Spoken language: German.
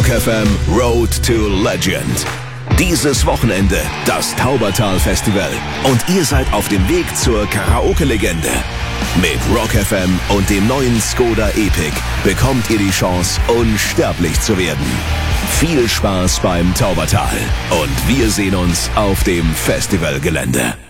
Rock FM Road to Legend. Dieses Wochenende das Taubertal-Festival und ihr seid auf dem Weg zur Karaoke-Legende. Mit Rock FM und dem neuen Skoda Epic bekommt ihr die Chance, unsterblich zu werden. Viel Spaß beim Taubertal und wir sehen uns auf dem Festivalgelände.